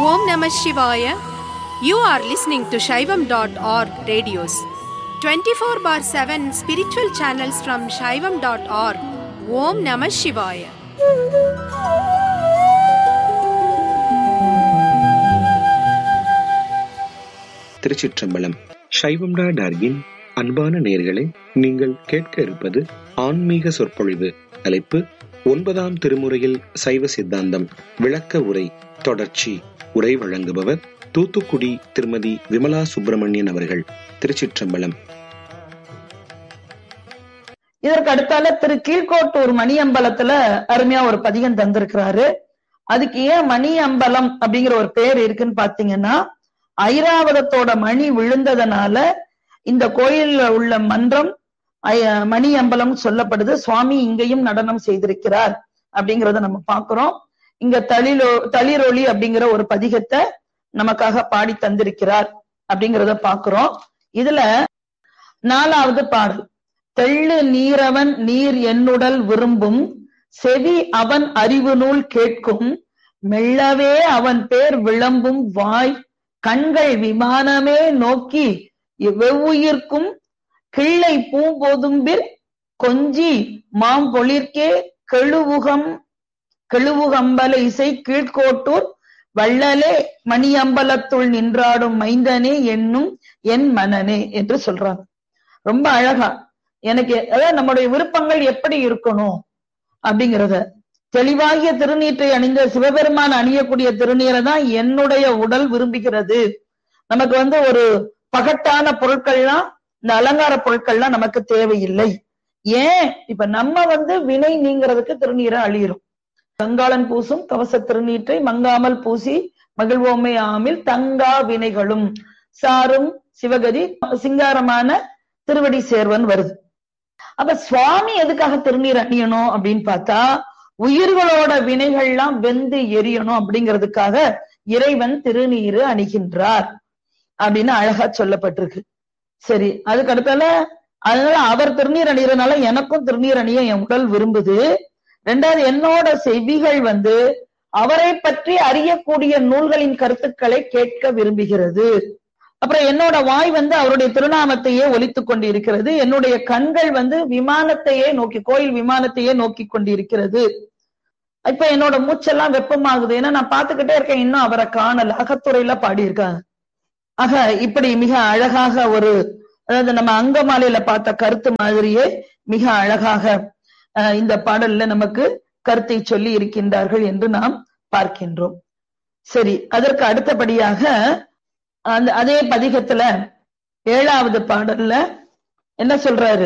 Om Namah Shivaya. You are listening to Shaivam.org radios. 24/7 spiritual channels from Shaivam.org. Om Namah Shivaya. திருச்சிற்றம்பலம். சைவம்.org-இன் அன்பான நேயர்களே, நீங்கள் கேட்க இருப்பது ஆன்மீக சொற்பொழிவு. தலைப்பு 9ஆம் திருமுறையில் சைவ சித்தாந்தம் விளக்க உரை தொடர்ச்சி. உரை வழங்குபவர் தூத்துக்குடி திருமதி விமலா சுப்பிரமணியன் அவர்கள். திருச்சிற்றம்பலம். இதற்கு அடுத்தால திரு கீழ்கோட்டூர் மணி அம்பலத்துல அருமையா ஒரு பதிகம் தந்திருக்கிறாரு. அதுக்கு ஏன் மணி அம்பலம் அப்படிங்கிற ஒரு பேர் இருக்குன்னு பாத்தீங்கன்னா, ஐராவதத்தோட மணி விழுந்ததனால இந்த கோயில்ல உள்ள மன்றம் மணி அம்பலம் சொல்லப்படுது. சுவாமி இங்கேயும் நடனம் செய்திருக்கிறார் அப்படிங்கறத நம்ம பாக்குறோம். இங்க தளிரொளி அப்படிங்கிற ஒரு பதிகத்தை நமக்காக பாடி தந்திருக்கிறார் அப்படிங்கிறத பாக்குறோம். இதுல 4வது பாடல், தெள்ளு நீரவன் நீர் என்னுடல் விரும்பும் செவி அவன் அறிவு நூல் கேட்கும் மெல்லவே அவன் பேர் விளம்பும் வாய் கண்கள் விமானமே நோக்கி வெவ்வுயிர்க்கும் கிள்ளை பூம்பொதும்பில் கொஞ்சி மாம்பொழிற்கே கெழுவுகம்பல இசை கீழ்கோட்டூர் வள்ளலே மணியம்பலத்துள் நின்றாடும் மைந்தனே என்னும் என் மனனே என்று சொல்றாங்க. ரொம்ப அழகா எனக்கு அதாவது நம்முடைய விருப்பங்கள் எப்படி இருக்கணும் அப்படிங்கிறத தெளிவாகிய திருநீற்றை அணிந்த சிவபெருமான் அணியக்கூடிய திருநீரை தான் என்னுடைய உடல் விரும்புகிறது. நமக்கு ஒரு பகட்டான பொருட்கள்லாம், இந்த அலங்கார பொருட்கள்லாம் நமக்கு தேவையில்லை. ஏன் இப்ப நம்ம வினை நீங்கிறதுக்கு திருநீரை அழியிறோம். கங்காளன் பூசும் கவச திருநீற்றை மங்காமல் பூசி மகிழ்வோமை ஆமில் தங்கா வினைகளும் சாரும் சிவகதி சிங்காரமான திருவடி சேர்வன் வருது. அப்ப சுவாமி எதுக்காக திருநீர் அணியணும் அப்படின்னு பார்த்தா, உயிர்களோட வினைகள்லாம் வெந்து எரியணும் அப்படிங்கிறதுக்காக இறைவன் திருநீரு அணிகின்றார் அப்படின்னு அழகா சொல்லப்பட்டிருக்கு. சரி, அதுக்கு அடுத்தால அதனால அவர் திருநீர் அணிகிறதுனால எனக்கும் திருநீர் அணிய என் உடல் விரும்புது. 2வது, என்னோட செவிகள் அவரை பற்றி அறியக்கூடிய நூல்களின் கருத்துக்களை கேட்க விரும்புகிறது. அப்புறம் என்னோட வாய் அவருடைய திருநாமத்தையே ஒலித்துக் கொண்டு இருக்கிறது. என்னுடைய கண்கள் விமானத்தையே நோக்கி, கோயில் விமானத்தையே நோக்கி கொண்டிருக்கிறது. இப்ப என்னோட மூச்செல்லாம் வெப்பமாகுது, ஏன்னா நான் பார்த்துக்கிட்டே இருக்கேன், இன்னும் அவரை காணல. அகத்துறையில பாடியிருக்காங்க. ஆக இப்படி மிக அழகாக அதாவது நம்ம அங்கமாலையில பார்த்த கருத்து மாதிரியே மிக அழகாக இந்த பாடல்ல நமக்கு கருத்தை சொல்லி இருக்கின்றார்கள் என்று நாம் பார்க்கின்றோம். சரி, அதற்கு அடுத்தபடியாக அதே பதிகத்துல 7வது பாடல்ல என்ன சொல்றாரு?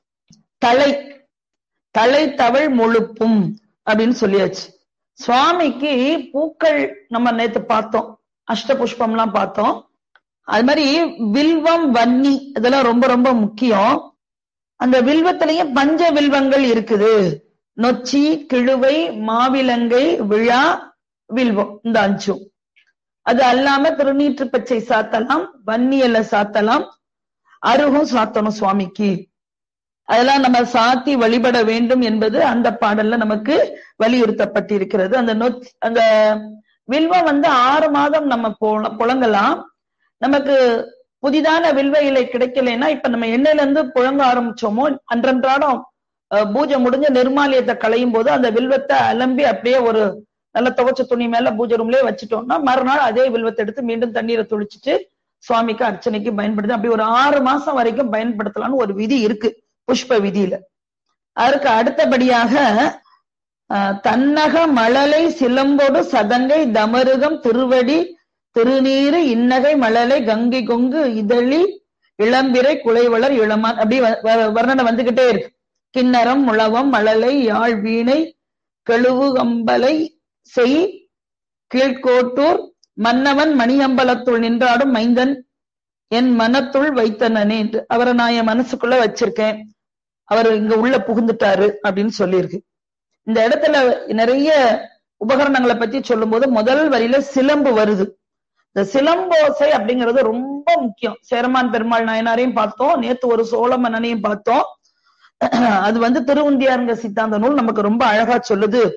தலை தவள் முழுப்பும் அப்படின்னு சொல்லியாச்சு. சுவாமிக்கு பூக்கள் நம்ம நேத்து பார்த்தோம், அஷ்ட புஷ்பம்லாம் பார்த்தோம். அது மாதிரி வில்வம் வன்னி இதெல்லாம் ரொம்ப ரொம்ப முக்கியம். அந்த வில்வத்திலையும் பஞ்ச வில்வங்கள் இருக்குது. நொச்சி, கிழுவை, மாவிலங்கை, விழா, வில்வம், இந்த 5. அது அல்லாம திருநீற்று பச்சை சாத்தலாம், வன்னியல சாத்தலாம், அருகும் சாத்தணும் சுவாமிக்கு. அதெல்லாம் நம்ம சாத்தி வழிபட வேண்டும் என்பது அந்த பாடல்ல நமக்கு வலியுறுத்தப்பட்டிருக்கிறது. அந்த வில்வம் 6 மாதம் நம்ம புழங்கலாம். நமக்கு புதிதான வில்வ இலை கிடைக்கலைன்னா, இப்ப நம்ம எண்ணெயில இருந்து புழங்க ஆரம்பிச்சோமோ, அன்றன்றாடம் பூஜை முடிஞ்ச நிர்மாலியத்தை களையும் போது அந்த வில்வத்தை அலம்பி அப்படியே ஒரு நல்ல துவைச்ச துணி மேல பூஜை ரூம்லயே வச்சுட்டோம்னா, மறுநாள் அதே வில்வத்தை எடுத்து மீண்டும் தண்ணீரை துளிச்சுட்டு சுவாமிக்கு அர்ச்சனைக்கு பயன்படுது. அப்படி ஒரு 6 மாசம் வரைக்கும் பயன்படுத்தலாம்னு ஒரு விதி இருக்கு புஷ்ப விதியில. அதற்கு அடுத்தபடியாக தன்னக மழலை சிலம்போடு சதங்கை தமருகம் திருவடி திருநீரு இன்னகை மழலை கங்கை கொங்கு இதழி இளம்பிறை குலைவளர் இளமான், அப்படி வர்ணனை வந்துகிட்டே இருக்கு. கிண்ணறம் முழவம் மழலை யாழ் வீணை கெழுவுகம்பலை செய் கீழ்கோட்டூர் மன்னவன் மணியம்பலத்துள் நின்றாடும் மைந்தன் என் மனத்துள் வைத்தனனே என்று அவரை நான் என் மனசுக்குள்ள வச்சிருக்கேன், அவர் இங்க உள்ள புகுந்துட்டாரு அப்படின்னு சொல்லியிருக்கு. இந்த இடத்துல நிறைய உபகரணங்களை பத்தி சொல்லும் போது முதல் வரியில சிலம்பு வருது. இந்த சிலம்போசை அப்படிங்கிறது ரொம்ப முக்கியம். சேரமான் பெருமாள் நாயனாரையும் பார்த்தோம், நேத்து ஒரு சோழ மன்னனையும் பார்த்தோம். அது திருவுந்தியாருங்க சித்தாந்த நூல் நமக்கு ரொம்ப அழகா சொல்லுது.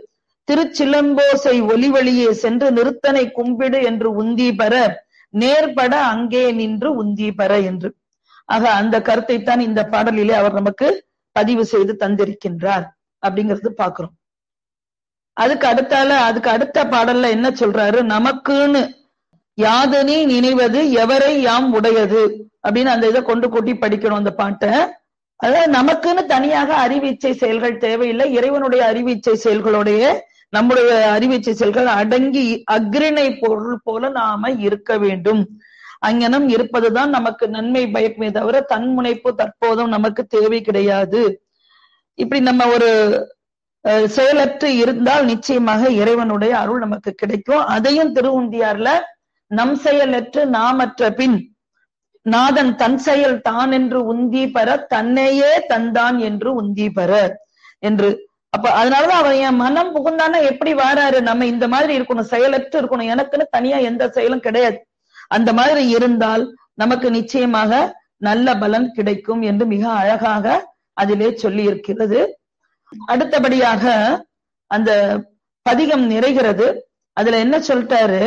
திருச்சிலம்போசை ஒலிவழியே சென்று நிறுத்தனை கும்பிடு என்று உந்தி பெற நேர்பட அங்கே நின்று உந்தி பெற என்று. ஆக அந்த கருத்தைத்தான் இந்த பாடலிலே அவர் நமக்கு பதிவு செய்து தந்திருக்கின்றார் அப்படிங்கிறது பாக்குறோம். அதுக்கு அடுத்த பாடல்ல என்ன சொல்றாரு, நமக்குன்னு யாதனி நினைவது எவரை யாம் உடையது அப்படின்னு அந்த இதை கொண்டு கூட்டி படிக்கணும் அந்த பாட்டை. அதாவது நமக்குன்னு தனியாக அறிவீச்சை செயல்கள் தேவையில்லை. இறைவனுடைய அறிவீச்சை செயல்களுடைய நம்முடைய அறிவீச்சை செயல்கள் அடங்கி அக்ரிணை பொருள் போல நாம இருக்க வேண்டும். அங்ஙனம் இருப்பதுதான் நமக்கு நன்மை பயக்குமே தவிர தன்முனைப்பு தற்போதும் நமக்கு தேவை கிடையாது. இப்படி நம்ம ஒரு செயலற்று இருந்தால் நிச்சயமாக இறைவனுடைய அருள் நமக்கு கிடைக்கும். அதையும் திருவுந்தியார்ல நம் செயலற்று நாமற்ற பின் நாதன் தன் செயல் தான் என்று உந்தி பெற தன்னையே தந்தான் என்று உந்தி பெற என்று. அப்ப அதனாலதான் அவன் என் மனம் புகுந்தானா எப்படி வாராரு, நம்ம இந்த மாதிரி இருக்கணும், செயலற்று இருக்கணும், எனக்குன்னு தனியா எந்த செயலும் கிடையாது. அந்த மாதிரி இருந்தால் நமக்கு நிச்சயமாக நல்ல பலன் கிடைக்கும் என்று மிக அழகாக அதிலே சொல்லி இருக்கிறது. அடுத்தபடியாக அந்த பதிகம் நிறைகிறது. அதுல என்ன சொல்லிட்டாரு,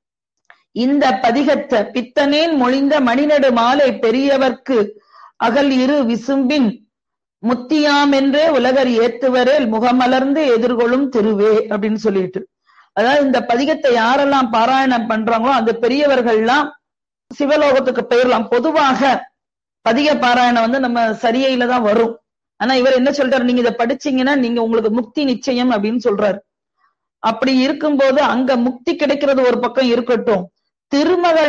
இந்த பதிகத்தை பித்தனேன் மொழிந்த மணிநடு மாலை பெரியவர்க்கு அகல் இரு விசும்பின் முத்தியாம் என்றே உலகர் ஏத்துவரேல் முகமலர்ந்து எதிர்கொள்ளும் திருவே அப்படின்னு சொல்லிட்டு, அதாவது இந்த பதிகத்தை யாரெல்லாம் பாராயணம் பண்றாங்களோ அந்த பெரியவர்கள்லாம் சிவலோகத்துக்கு போயிடலாம். பொதுவாக பதிக பாராயணம் நம்ம சரியில தான் வரும். ஆனா இவர் என்ன சொல்றாரு, நீங்க இதை படிச்சீங்கன்னா நீங்க உங்களுக்கு முக்தி நிச்சயம் அப்படின்னு சொல்றாரு. அப்படி இருக்கும்போது அங்க முக்தி கிடைக்கிறது ஒரு பக்கம் இருக்கட்டும், திருமகள்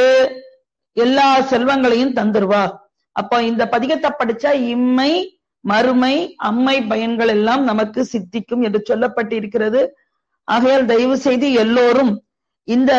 எல்லா செல்வங்களையும் தந்துருவா. அப்ப இந்த பதிகத்தை படிச்சா இம்மை மறுமை அம்மை பயன்கள் எல்லாம் நமக்கு சித்திக்கும் என்று சொல்லப்பட்டிருக்கிறது. ஆகையால் தயவு செய்து எல்லோரும் இந்த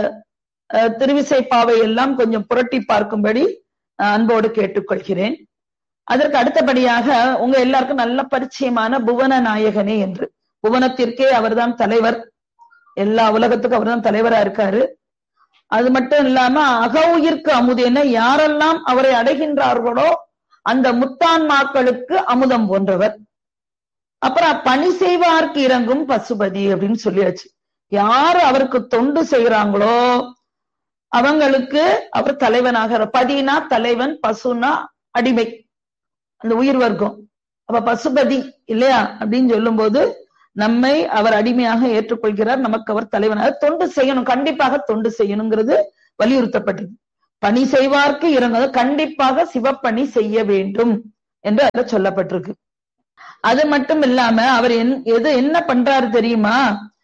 திருவிசைப்பாவை எல்லாம் கொஞ்சம் புரட்டி பார்க்கும்படி அன்போடு கேட்டுக்கொள்கிறேன். அதற்கு அடுத்தபடியாக உங்க எல்லாருக்கும் நல்ல பரிச்சயமான புவன நாயகனே என்று, புவனத்திற்கே அவர்தான் தலைவர், எல்லா உலகத்துக்கும் அவர்தான் தலைவரா இருக்காரு. அது மட்டும் இல்லாம அகவுயிர்க்கு அமுதேன, யாரெல்லாம் அவரை அடைகின்றார்களோ அந்த முத்தான்மாக்களுக்கு அமுதம் போன்றவர். அப்புறம் பணி செய்வார்க்கு இறங்கும் பசுபதி அப்படின்னு சொல்லியாச்சு. யாரு அவருக்கு தொண்டு செய்யறாங்களோ அவங்களுக்கு அவர் தலைவனாக, பதினா தலைவன், பசுனா அடிமை, அந்த உயிர் வர்க்கம். அப்ப பசுபதி இல்லையா அப்படின்னு சொல்லும் போது நம்மை அவர் அடிமையாக ஏற்றுக்கொள்கிறார், நமக்கு அவர் தலைவனாக. தொண்டு செய்யணும், கண்டிப்பாக தொண்டு செய்யணுங்கிறது வலியுறுத்தப்பட்டது. பணி செய்வார்க்கு இறங்குவது கண்டிப்பாக சிவப்பணி செய்ய வேண்டும் என்று அதில் சொல்லப்பட்டிருக்கு. அது மட்டும் இல்லாம அவர் என்ன பண்றாரு தெரியுமா,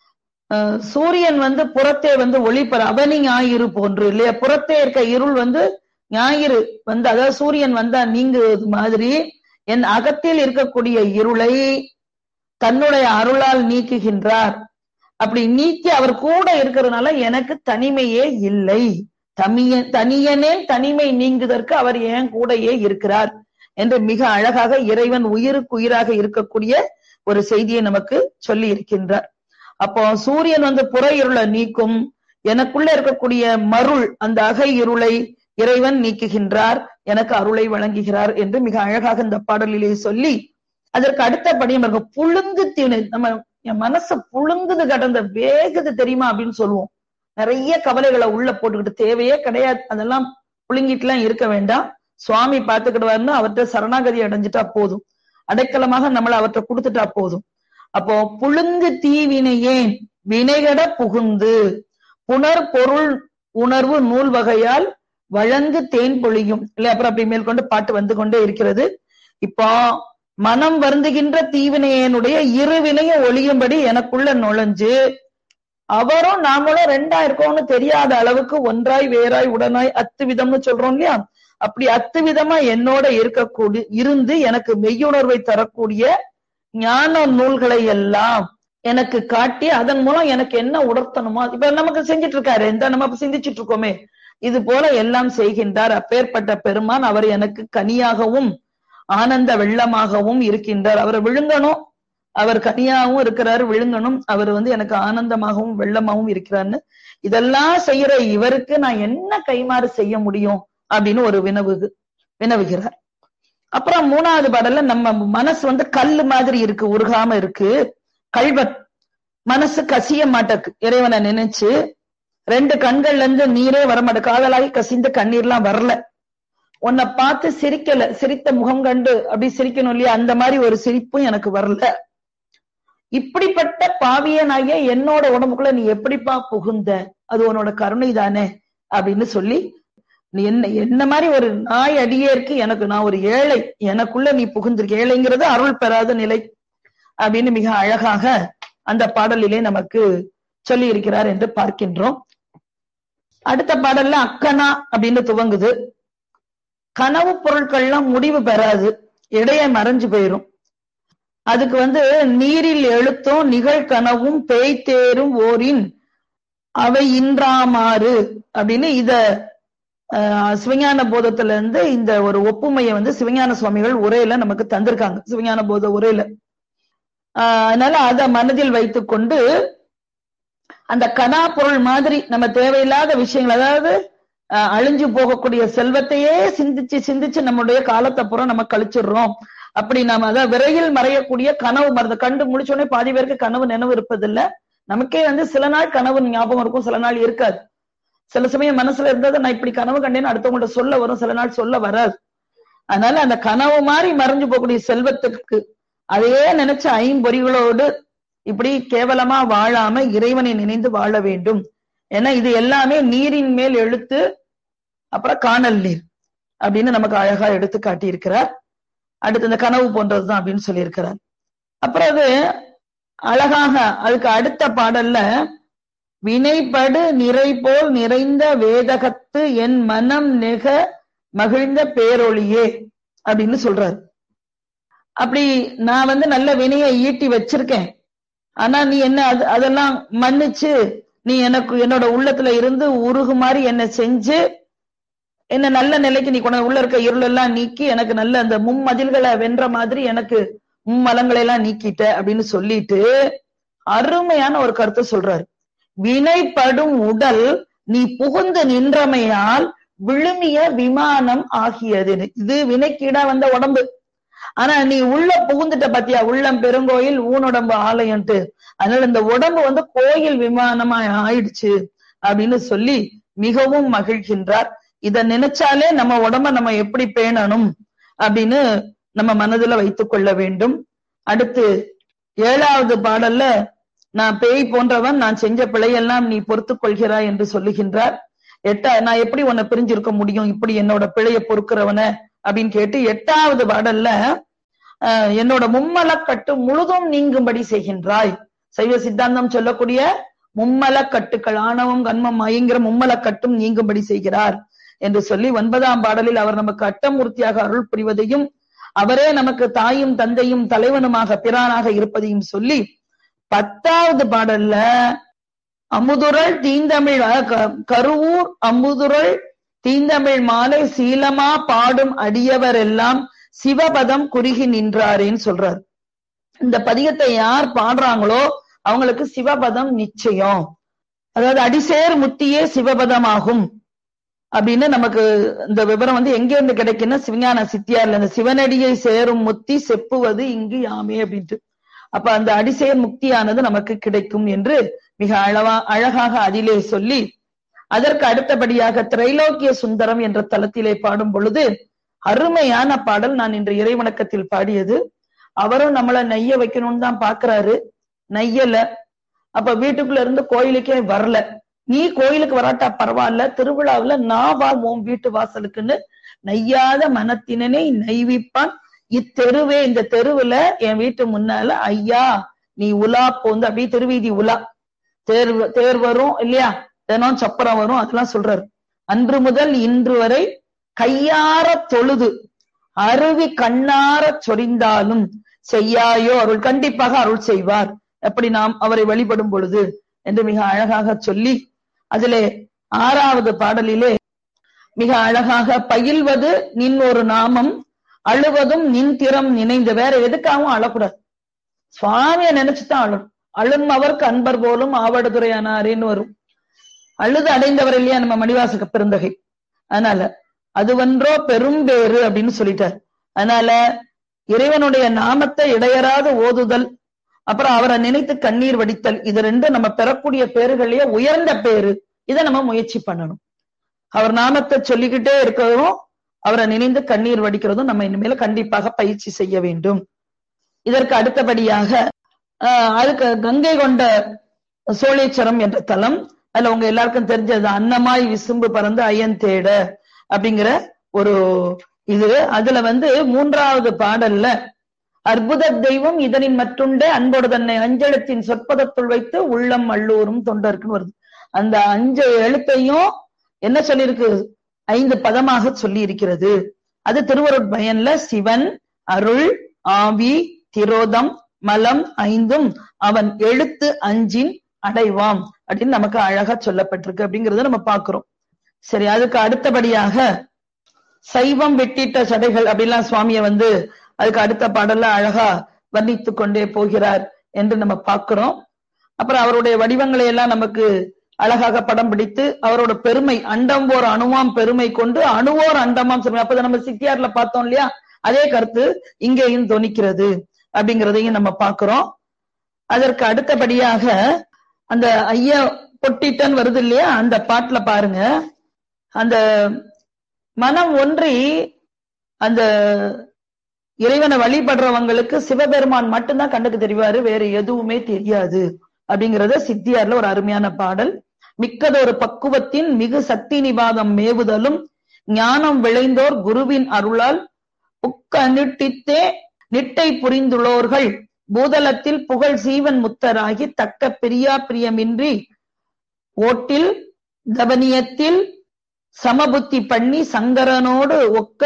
சூரியன் புறத்தே ஒளி பெற அவனி ஞாயிறு போன்று இல்லையா, புறத்தே இருக்க இருள் ஞாயிறு அதாவது சூரியன் வந்தா நீங்குவது மாதிரி என் அகத்தில் இருக்கக்கூடிய இருளை தன்னுடைய அருளால் நீக்குகின்றார். அப்படி நீக்கி அவர் கூட இருக்கிறதுனால எனக்கு தனிமையே இல்லை, தனியனே தனிமை நீங்குவதற்கு அவர் ஏன் கூடையே இருக்கிறார் என்று மிக அழகாக இறைவன் உயிருக்கு உயிராக இருக்கக்கூடிய ஒரு செய்தியை நமக்கு சொல்லி இருக்கின்றார். அப்போ சூரியன் புற இருளை நீக்கும், எனக்குள்ள இருக்கக்கூடிய மருள் அந்த அகை இருளை இறைவன் நீக்குகின்றார், எனக்கு அருளை வழங்குகிறார் என்று மிக அழகாக இந்த பாடலிலே சொல்லி, அதற்கு அடுத்தபடி புழுங்கு தீனு, நம்ம என் மனசு புழுங்குது கடந்த வேகுது தெரியுமா அப்படின்னு சொல்லுவோம். நிறைய கவலைகளை உள்ள போட்டுக்கிட்டு தேவையே கிடையாது, அதெல்லாம் புழுங்கிட்டு எல்லாம் இருக்க வேண்டாம். சுவாமி பார்த்துக்கிடுவாருன்னு அவர்கிட்ட சரணாகதி அடைஞ்சிட்டா போதும், அடைக்கலமாக நம்மளை அவர்கிட்ட கொடுத்துட்டா போதும். அப்போ புழுங்கு தீவினையேன் வினைகட புகுந்து புனர் பொருள் உணர்வு நூல் வகையால் வழங்கு தேன் பொழியும் இல்ல. அப்புறம் அப்படி மேற்கொண்டு பாட்டு வந்து கொண்டே இருக்கிறது. இப்போ மனம் வருந்துகின்ற தீவினையனுடைய இருவினைய ஒளியும்படி எனக்குள்ள நுழைஞ்சு அவரும் நாமளும் ரெண்டா இருக்கோம்னு தெரியாத அளவுக்கு ஒன்றாய் வேறாய் உடனாய் அத்துவிதம்னு சொல்றோம் இல்லையா, அப்படி அத்துவிதமா என்னோட இருக்கக்கூடிய இருந்து எனக்கு மெய்யுணர்வை தரக்கூடிய ஞான நூல்களை எல்லாம் எனக்கு காட்டி அதன் மூலம் எனக்கு என்ன உணர்த்தணுமோ இப்ப நமக்கு செஞ்சிட்டு இருக்காரு, இந்த நம்ம சிந்திச்சுட்டு இருக்கோமே, இது போல எல்லாம் செய்கின்றார். அப்பேற்பட்ட பெருமான் அவர் எனக்கு கனியாகவும் ஆனந்த வெள்ளமாகவும் இருக்கின்றார். அவரை விழுங்கணும், அவர் கனியாகவும் இருக்கிறாரு, விழுங்கணும், அவர் எனக்கு ஆனந்தமாகவும் வெள்ளமாகவும் இருக்கிறார்னு இதெல்லாம் செய்யற இவருக்கு நான் என்ன கைமாறு செய்ய முடியும் அப்படின்னு ஒரு வினவுகிறார். அப்புறம் மூணாவது பாடல்ல நம்ம மனசு கல்லு மாதிரி இருக்கு, உருகாம இருக்கு, கல்வன் மனசு கசிய மாட்டக்கு. இறைவனை நினைச்சு 2 கண்கள்ல இருந்து நீரே வரமாட்டேன், காதலாகி கசிந்த கண்ணீர்லாம் வரல. உன்னை பார்த்து சிரிக்கல, சிரித்த முகம் கண்டு அப்படி சிரிக்கணும் இல்லையா, அந்த மாதிரி ஒரு சிரிப்பும் எனக்கு வரல. இப்படிப்பட்ட பாவியனாகிய என்னோட உடம்புக்குள்ள நீ எப்படிப்பா புகுந்த, அது உன்னோட கருணை தானே அப்படின்னு சொல்லி, நீ என்ன மாதிரி ஒரு நாய் அடியேற்கு எனக்கு, நான் ஒரு ஏழை, எனக்குள்ள நீ புகுந்திருக்க. ஏழைங்கிறது அருள் பெறாத நிலை அப்படின்னு மிக அழகாக அந்த பாடலிலே நமக்கு சொல்லி இருக்கிறார் என்று பார்க்கின்றோம். அடுத்த பாடல்ல அக்கனா அப்படின்னு துவங்குது. கனவு பொருட்கள்லாம் முடிவு பெறாது, இடையே மறைஞ்சு போயிரும். அதுக்கு நீரில் எழுத்தும் நிகழ்கனவும் பேய்த்தேரும் ஓரின் அவை இன்றாமாறு அப்படின்னு இத சிவஞான போதத்துல இருந்து இந்த ஒரு ஒப்புமையை சிவஞான சுவாமிகள் உரையில நமக்கு தந்திருக்காங்க, சிவஞான போத உரையில. அதனால அத மனதில் வைத்துக் கொண்டு அந்த கனா பொருள் மாதிரி நம்ம தேவையில்லாத விஷயங்கள், அதாவது அழிஞ்சு போகக்கூடிய செல்வத்தையே சிந்திச்சு சிந்திச்சு நம்முடைய காலத்தை பூரா நம்ம கழிச்சிடுறோம். அப்படி நாம அதான் விரையில் மறையக்கூடிய கனவு மருந்து கண்டு முடிச்சோடனே பாதி பேருக்கு கனவு நினைவு இருப்பதில்லை. நமக்கே சில நாள் கனவு ஞாபகம் இருக்கும், சில நாள் இருக்காது. சில சமயம் மனசுல இருந்ததை நான் இப்படி கனவு கண்டேன்னு அடுத்தவங்கள்ட்ட சொல்ல வரும், சில நாள் சொல்ல வராது. அதனால அந்த கனவு மாதிரி மறைஞ்சு போகக்கூடிய செல்வத்துக்கு அதையே நினைச்ச ஐம்பொறிகளோடு இப்படி கேவலமா வாழாம இறைவனை நினைந்து வாழ வேண்டும். ஏன்னா இது எல்லாமே நீரின் மேல் எழுத்து, அப்புறம் காணல் நீர் அப்படின்னு நமக்கு அழகா எடுத்து காட்டி இருக்கிறார். அடுத்து இந்த கனவு போன்றதுதான் அப்படின்னு சொல்லியிருக்கிறார். அப்புறம் அது அழகாக அதுக்கு அடுத்த பாடல்ல வினைப்படு நிறை போல் நிறைந்த வேதகத்து என் மனம் நெக மகிழ்ந்த பேரொளியே அப்படின்னு சொல்றாரு. அப்படி நான் நல்ல வினையை ஈட்டி வச்சிருக்கேன், ஆனா நீ என்ன அதெல்லாம் மன்னிச்சு நீ எனக்கு என்னோட உள்ளத்துல இருந்து உருகு மாதிரி என்ன செஞ்சு என்ன நல்ல நிலைக்கு நீ கொண்டு உள்ள இருக்க இருள் எல்லாம் நீக்கி எனக்கு நல்ல அந்த மும்மதில்களை வென்ற மாதிரி எனக்கு மும்மலங்களை எல்லாம் நீக்கிட்ட அப்படின்னு சொல்லிட்டு அருமையான ஒரு கருத்தை சொல்றாரு. வினைப்படும் உடல் நீ புகுந்து நின்றமையால் விழுமிய விமானம் ஆகியது. இது வினைக்கீடா வந்த உடம்பு, ஆனா நீ உள்ள புகுந்துட்ட பாத்தியா, உள்ளம் பெருங்கோயில் ஊனுடம்பு ஆலயம்ட்டு. அதனால இந்த உடம்பு கோயில் விமானமா ஆயிடுச்சு அப்படின்னு சொல்லி மிகவும் மகிழ்கின்றார். இத நினைச்சாலே நம்ம உடம்ப நம்ம எப்படி பேணணும் அப்படின்னு நம்ம மனதுல வைத்துக் கொள்ள வேண்டும். அடுத்து 7வது பாடல்ல நான் பேய் போன்றவன், நான் செஞ்ச பிழையெல்லாம் நீ பொறுத்துக் கொள்கிறாய் என்று சொல்லுகின்றார். நான் எப்படி உன்னை பிரிஞ்சிருக்க முடியும் இப்படி என்னோட பிழைய பொறுக்கிறவன அப்படின்னு கேட்டு 8வது பாடல்ல என்னோட மும்மலக்கட்டு முழுதும் நீங்கும்படி செய்கின்றாய். சைவ சித்தாந்தம் சொல்லக்கூடிய மும்மலக்கட்டுக்கள், ஆணவம் கன்மம் மயங்கிற மும்மலக்கட்டும் நீங்கும்படி செய்கிறார் என்று சொல்லி 9ஆம் பாடலில் அவர் நமக்கு அட்டமூர்த்தியாக அருள் புரிவதையும் அவரே நமக்கு தாயும் தந்தையும் தலைவனுமாக பிரானாக இருப்பதையும் சொல்லி 10வது பாடல்ல அமுதுரல் தீந்தமிழ் கருவூர் அமுதுரல் தீந்தமிழ் மாலை சீலமா பாடும் அடியவர் எல்லாம் சிவபதம் குறுகி நின்றாரேன்னு சொல்றார். இந்த பதிகத்தை யார் பாடுறாங்களோ அவங்களுக்கு சிவபதம் நிச்சயம், அதாவது அடிசேர் முத்தியே சிவபதமாகும் அப்படின்னு நமக்கு இந்த விவரம் எங்க இருந்து கிடைக்குன்னா சிவஞான சித்தியார்ல இந்த சிவனடியை சேரும் முத்தி செப்புவது இங்கு யாமே அப்படின்ட்டு. அப்ப அந்த அடிசேர் முக்தியானது நமக்கு கிடைக்கும் என்று மிக அழகாக அதிலே சொல்லி அதற்கு அடுத்தபடியாக திரைலோக்கிய சுந்தரம் என்ற தலத்திலே பாடும் பொழுது அருமையான பாடல். நான் இன்று இறைவணக்கத்தில் பாடியது. அவரும் நம்மளை நெய்ய வைக்கணும்னு தான் பாக்குறாரு, நெய்யல. அப்ப வீட்டுக்குள்ள இருந்து கோயிலுக்கே வரல. நீ கோயிலுக்கு வராட்டா பரவாயில்ல, திருவிழாவுல நான் வாழ்வோம் வீட்டு வாசலுக்குன்னு நெய்யாத மனத்தினனை நெய்விப்பான் இத்தெருவே. இந்த தெருவுல என் வீட்டு முன்னால ஐயா நீ உலா போந்து அப்படி திருவீதி உலா தேர் வரும் இல்லையா, தினம் சப்பரம் வரும், அதெல்லாம் சொல்றாரு. அன்று முதல் இன்று வரை கையார தொழுது அருவி கண்ணார சொரிந்தாலும் செய்யாயோ அருள், கண்டிப்பாக அருள் செய்வார் எப்படி நாம் அவரை வழிபடும் பொழுது என்று மிக அழகாக சொல்லி அதிலே 6வது பாடலிலே மிக அழகாக பயில்வது நின் ஒரு நாமம் அழுவதும் நின் திறம் நினைந்து. வேற எதுக்காகவும் அழக்கூடாது, சுவாமிய நினைச்சுதான் அழும். அழும் அவருக்கு அன்பர் போலும் ஆவடுதுறையானாரேன்னு வரும். அழுது அடைந்தவர் இல்லையா நம்ம மணிவாசக பெருந்தகை. அதனால அதுவன்றோ பெரும்பேறு அப்படின்னு சொல்லிட்டார். அதனால இறைவனுடைய நாமத்தை இடையறாது ஓதுதல், அப்புறம் அவரை நினைத்து கண்ணீர் வடித்தல், இது ரெண்டும் நம்ம பெறக்கூடிய பேருகள்லயே உயர்ந்த பேரு. இதை நம்ம முயற்சி பண்ணணும். அவர் நாமத்தை சொல்லிக்கிட்டே இருக்கிறதும் அவரை நினைந்து கண்ணீர் வடிக்கிறதும் நம்ம இனிமேல கண்டிப்பாக பயிற்சி செய்ய வேண்டும். இதற்கு அடுத்தபடியாக அதுக்கு கங்கை கொண்ட சோழேஸ்வரம் என்ற தலம், அதுல உங்க எல்லாருக்கும் தெரிஞ்சது அன்னமாய் விசும்பு பறந்து ஐயன் தேட அப்படிங்கிற ஒரு இது. அதுல மூன்றாவது பாடல்ல அற்புத தெய்வம் இதனின் மற்றுண்டே அன்போடு தன்னை அஞ்செழுத்தின் சொற்பதத்துள் வைத்து உள்ளம் அள்ளூரும் தொண்டருக்குன்னு வருது. அந்த 5 எழுத்தையும் என்ன சொல்லியிருக்கு? 5 பதமாக சொல்லி இருக்கிறது. அது திருவருட்பயன்ல சிவன் அருள் ஆவி திரோதம் மலம் 5ம் அவன் எழுத்து 5 அடைவாம் அப்படின்னு நமக்கு அழகா சொல்லப்பட்டிருக்கு அப்படிங்கறத நம்ம பாக்குறோம். சரி, அதுக்கு அடுத்தபடியாக சைவம் வெட்டிட்ட சடைகள் அப்படின்லாம் சுவாமிய அதுக்கு அடுத்த பாடல்ல அழகா வர்ணித்து கொண்டே போகிறார் என்று நம்ம பார்க்கிறோம். அப்புறம் அவருடைய வடிவங்களை எல்லாம் நமக்கு அழகாக படம் பிடித்து அவரோட பெருமை, அண்டம்போர் அணுவாம் பெருமை கொண்டு அணுவோர் அண்டமாம் பெருமை. அப்ப நம்ம சித்தியார்ல பார்த்தோம் இல்லையா, அதே கருத்து இங்கேயும் தொனிக்கிறது அப்படிங்கிறதையும் நம்ம பார்க்கிறோம். அதற்கு அடுத்தபடியாக அந்த ஐயா பொட்டிட்டன் வருது இல்லையா, அந்த பாட்டுல பாருங்க, அந்த மனம் ஒன்றி அந்த இறைவனை வழிபடுறவங்களுக்கு சிவபெருமான் மட்டும்தான் கண்ணுக்கு தெரிவாரு, வேற எதுவுமே தெரியாது அப்படிங்கறத சித்தியார்ல ஒரு அருமையான பாடல். மிக்கதொரு பக்குவத்தின் மிகு சக்தி நிபாதம் மேவுதலும் ஞானம் விளைந்தோர் குருவின் அருளால் புக்கனிட்டித்தே நிட்டை புரிந்துள்ளோர்கள் பூதலத்தில் புகழ் சீவன் முத்தராகி தக்க பிரியா பிரியமின்றி ஓட்டில் தவனியத்தில் சமபுத்தி பண்ணி சங்கரனோடு ஒக்க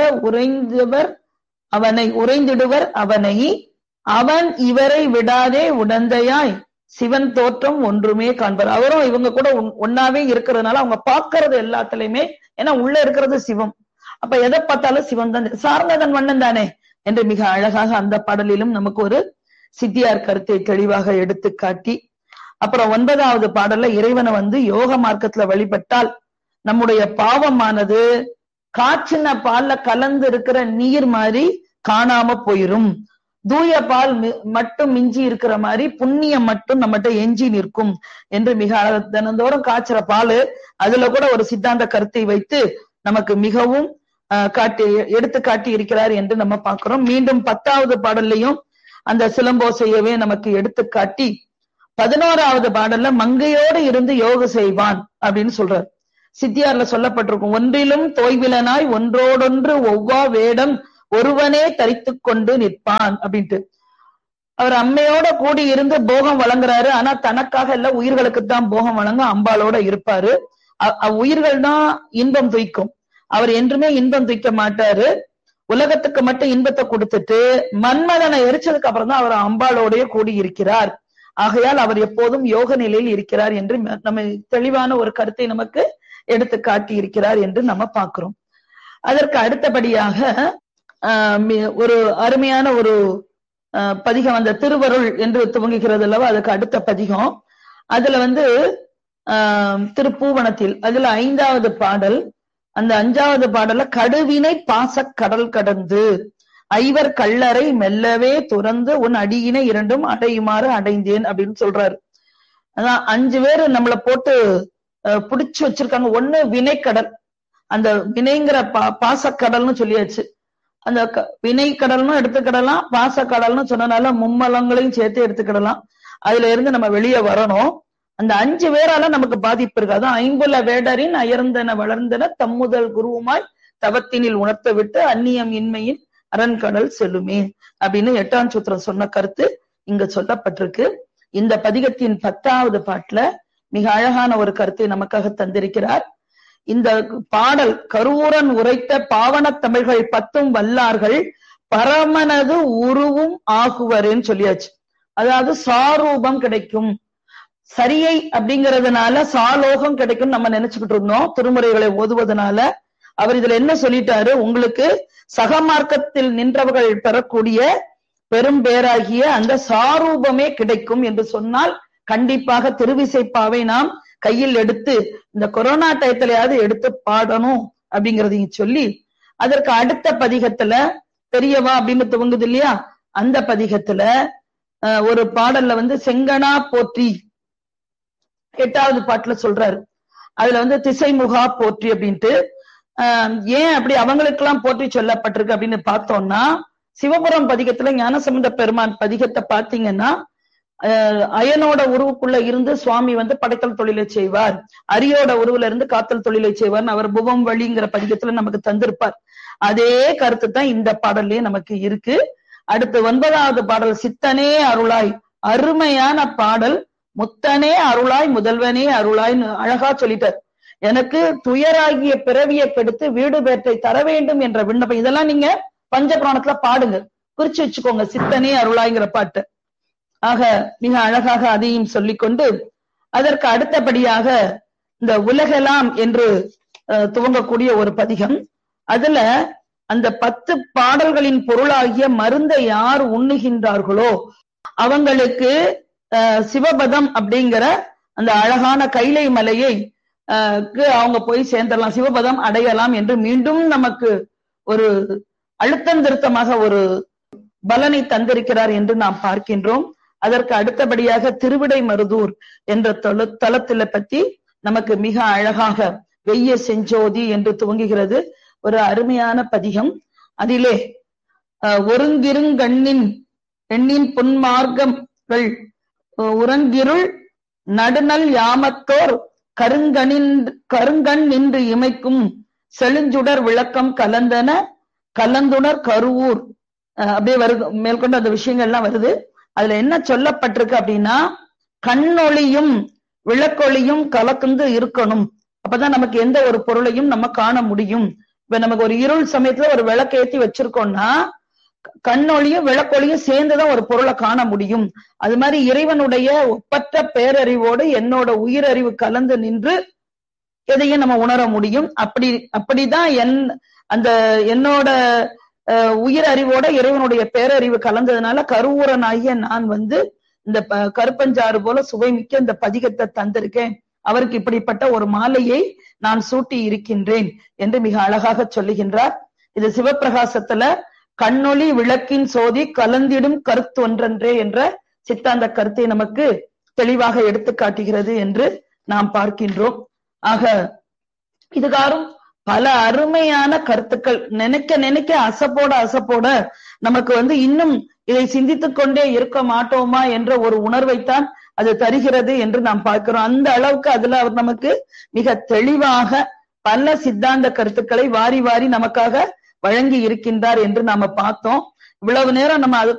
உறைந்திடுவர் அவனை அவன் இவரை விடாதே உடந்தையாய் சிவன் தோற்றம் ஒன்றுமே காண்பார். அவரும் இவங்க கூட ஒன்னாவே இருக்கிறதுனால அவங்க பார்க்கறது எல்லாத்துலயுமே, ஏன்னா உள்ள இருக்கிறது சிவம், அப்ப எதை பார்த்தாலும் சிவம் தான், சார்ந்ததன் வண்ணன் தானே என்று மிக அழகாக அந்த பாடலிலும் நமக்கு ஒரு சித்தியார் கருத்தை தெளிவாக எடுத்து காட்டி, அப்புறம் 9வது பாடல்ல இறைவனை யோக மார்க்கத்துல வழிபட்டால் நம்முடைய பாவமானது காய்ச்சின பால்ல கலந்து இருக்கிற நீர் மாதிரி காணாம போயிரும், தூய பால் மட்டும் மிஞ்சி இருக்கிற மாதிரி புண்ணியம் மட்டும் நம்மகிட்ட எஞ்சி நிற்கும் என்று மிக தினந்தோறும் காய்ச்சற பால், அதுல கூட ஒரு சித்தாந்த கருத்தை வைத்து நமக்கு மிகவும் எடுத்து காட்டி இருக்கிறார் என்று நம்ம பார்க்கிறோம். மீண்டும் 10வது பாடல்லையும் அந்த சிலம்போசையவே நமக்கு எடுத்து காட்டி 11வது பாடல்ல மங்கையோடு இருந்து யோக செய்வான் அப்படின்னு சொல்றார். சித்தியார்ல சொல்லப்பட்டிருக்கும், ஒன்றிலும் தோய்விலனாய் ஒன்றோடொன்று ஒவ்வா வேடம் ஒருவனே தரித்து கொண்டு நிற்பான் அப்படின்ட்டு. அவர் அம்மையோட கூடி இருந்து போகம் வழங்குறாரு, ஆனா தனக்காக இல்ல, உயிர்களுக்கு தான் போகம் வழங்க அம்பாளோட இருப்பாரு. உயிர்கள் தான் இன்பம் துய்க்கும், அவர் என்றுமே இன்பம் துய்க்க மாட்டாரு. உலகத்துக்கு மட்டும் இன்பத்தை கொடுத்துட்டு மன்மதனை எரிச்சதுக்கு அப்புறம் தான் அவர் அம்பாளோடைய கூடி இருக்கிறார். ஆகையால் அவர் எப்போதும் யோக நிலையில் இருக்கிறார் என்று நம்ம தெளிவான ஒரு கருத்தை நமக்கு எடுத்து காட்டி இருக்கிறார் என்று நம்ம பார்க்கிறோம். அதற்கு அடுத்தபடியாக ஒரு அருமையான ஒரு பதிகம், அந்த திருவருள் என்று துவங்குகிறது அல்லவா, அதுக்கு அடுத்த பதிகம். அதுல திருப்பூவனத்தில் அதுல 5வது பாடல். அந்த 5வது பாடல்ல கடுவினை பாச கடல் கடந்து ஐவர் கள்ளரை மெல்லவே துறந்து உன் அடியினை 2ம் அடையுமாறு அடைந்தேன் அப்படின்னு சொல்றாரு. அதான் 5 பேரு நம்மளை போட்டு புடிச்சு வச்சிருக்காங்க. ஒண்ணு வினைக்கடல், அந்த வினைங்கிற பாசக்கடல்னு சொல்லியாச்சு. அந்த வினை கடல்னு எடுத்துக்கிடலாம், பாசக்கடல்னு சொன்னனால மும்மலங்களையும் சேர்த்து எடுத்துக்கிடலாம். அதுல இருந்து நம்ம வெளியே வரணும். அந்த 5 பேரால நமக்கு பாதிப்பு இருக்கு. அதான் 5 வேடரின் அயர்ந்தன வளர்ந்தன தம்முதல் குருவுமாய் தவத்தினில் உணர்த்த விட்டு அந்நியம் இன்மையின் அரண்கடல் செல்லுமே அப்படின்னு 8ஆம் சூத்திரம் சொன்ன கருத்து இங்க சொல்லப்பட்டிருக்கு. இந்த பதிகத்தின் 10வது பாட்டுல மிக அழகான ஒரு கருத்தை நமக்காக தந்திருக்கிறார். இந்த பாடல் கருவூரன் உரைத்த பாவன தமிழ்கள் 10ம் வல்லார்கள் பரமனது உருவும் ஆகுவரேன்னு சொல்லியாச்சு. அதாவது சாரூபம் கிடைக்கும், சரியை அப்படிங்கறதுனால சாலோகம் கிடைக்கும் நம்ம நினைச்சுக்கிட்டு இருந்தோம் திருமுறைகளை ஓதுவதனால. அவர் இதுல என்ன சொல்லிட்டாரு, உங்களுக்கு சகமார்க்கத்தில் நின்றவர்கள் பெறக்கூடிய பெரும் பேராகிய அந்த சாரூபமே கிடைக்கும் என்று சொன்னால் கண்டிப்பாக திருவிசைப்பாவை நாம் கையில் எடுத்து இந்த கொரோனா டயத்திலையாவது எடுத்து பாடணும் அப்படிங்கறதையும் சொல்லி, அதற்கு அடுத்த பதிகத்துல பெரியவா அப்படின்னு துவங்குது இல்லையா, அந்த பதிகத்துல ஒரு பாடல்ல செங்கனா போற்றி 8வது பாட்டுல சொல்றாரு. அதுல திசைமுகா போற்றி அப்படின்ட்டு ஏன் அப்படி அவங்களுக்கெல்லாம் போற்றி சொல்லப்பட்டிருக்கு அப்படின்னு பார்த்தோம்னா, சிவபுரம் பதிகத்துல ஞானசம்பந்த பெருமான் பதிகத்தை பாத்தீங்கன்னா, அயனோட உருவுக்குள்ள இருந்து சுவாமி படைத்தல் தொழிலை செய்வார், அரியோட உருவுல இருந்து காத்தல் தொழிலை செய்வார் அவர் புவம் வழிங்கிற பதிகத்துல நமக்கு தந்திருப்பார். அதே கருத்து தான் இந்த பாடல்லே நமக்கு இருக்கு. அடுத்து 9வது பாடல் சித்தனே அருளாய், அருமையான பாடல். முத்தனே அருளாய் முதல்வனே அருளாய்னு அழகா சொல்லிட்டார். எனக்கு துயராகிய பிறவியை கெடுத்து வீடு பேற்றை தர வேண்டும் என்ற விண்ணப்பம். இதெல்லாம் நீங்க பஞ்சபுராணத்துல பாடுங்க, குறிச்சு வச்சுக்கோங்க, சித்தனே அருளாய்ங்கிற பாட்டு. ஆக மிக அழகாக அதையும் சொல்லிக்கொண்டு அதற்கு அடுத்தபடியாக இந்த உலகெல்லாம் என்று துவங்கக்கூடிய ஒரு பதிகம். அதுல அந்த 10 பாடல்களின் பொருளாகிய மருந்தை யார் உண்ணுகின்றார்களோ அவங்களுக்கு சிவபதம் அப்படிங்கிற அந்த அழகான கைலை மலையை அவங்க போய் சேர்ந்தரலாம், சிவபதம் அடையலாம் என்று மீண்டும் நமக்கு ஒரு அழுத்தம் திருத்தமாக ஒரு பலனை தந்திருக்கிறார் என்று நாம் பார்க்கின்றோம். அதற்கு அடுத்தபடியாக திருவிடை மருதூர் என்ற தலத்தில பத்தி நமக்கு மிக அழகாக வெய்ய செஞ்சோதி என்று துவங்குகிறது ஒரு அருமையான பதிகம். அதிலே ஒருங்கிருங்கண்ணின் எண்ணின் பொன்மார்க்கங்கள் உறங்கிருள் நடுநல் யாமத்தோர் கருங்கண் நின்று இமைக்கும் செழுஞ்சுடர் விளக்கம் கலந்தன கலந்துணர் கருவூர் அப்படியே வருது. மேற்கொண்டு அந்த விஷயங்கள்லாம் வருது. அதுல என்ன சொல்லப்பட்டிருக்கு அப்படின்னா, கண்ணொளியும் விளக்கொளியும் கலந்து இருக்கணும். அப்பதான் நமக்கு எந்த ஒரு பொருளையும் நம்ம காண முடியும். இப்ப நமக்கு ஒரு இருள் சமயத்துல ஒரு விளக்கேத்தி வச்சிருக்கோம்னா கண்ணொளியும் விளக்கொளியும் சேர்ந்துதான் ஒரு பொருளை காண முடியும். அது மாதிரி இறைவனுடைய ஒப்பற்ற பேரறிவோடு என்னோட உயிரறிவு கலந்து நின்று எதையும் நம்ம உணர முடியும். அப்படிதான் என்னோட உயிர் அறிவோட இறைவனுடைய பேரறிவு கலந்ததுனால கருவூரனாகிய நான் இந்த கருப்பஞ்சாறு போல சுவைமிக்க இந்த பதிகத்தை தந்திருக்கேன், அவருக்கு இப்படிப்பட்ட ஒரு மாலையை நான் சூட்டி இருக்கின்றேன் என்று மிக அழகாக சொல்லுகின்றார். இது சிவப்பிரகாசத்துல கண்ணொளி விளக்கின் சோதி கலந்திடும் கருத்து ஒன்றன்றே என்ற சித்தாந்த கருத்தை நமக்கு தெளிவாக எடுத்து காட்டுகிறது என்று நாம் பார்க்கின்றோம். ஆக இதுகாரும் பல அருமையான கருத்துக்கள் நினைக்க நினைக்க அசப்போட நமக்கு இன்னும் இதை சிந்தித்துக் கொண்டே இருக்க மாட்டோமா என்ற ஒரு உணர்வைத்தான் அது தருகிறது என்று நாம் பார்க்கிறோம். அந்த அளவுக்கு அதுல அவர் நமக்கு மிக தெளிவாக பல சித்தாந்த கருத்துக்களை வாரி வாரி நமக்காக வழங்கி இருக்கின்றார் என்று நாம பார்த்தோம். இவ்வளவு நேரம் நம்ம